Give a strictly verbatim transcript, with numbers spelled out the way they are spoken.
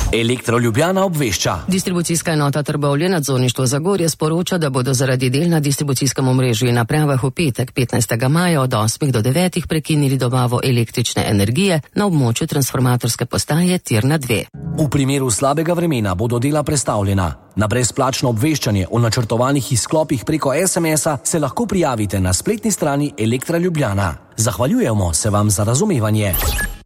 Elektro Ljubljana obvešča. Distribucijska enota Trbovlje, nadzorništvo Zagorje sporoča, da bodo zaradi del na distribucijskem omrežju in napravah v petek petnajstega maja od osmih do devetih prekinili dobavo električne energije na območju transformatorske postaje Tirna dve. V primeru slabega vremena bodo dela prestavljena. Na brezplačno obveščanje o načrtovanih izklopih preko es em es-a se lahko prijavite na spletni strani Elektra Ljubljana. Zahvaljujemo se vam za razumevanje.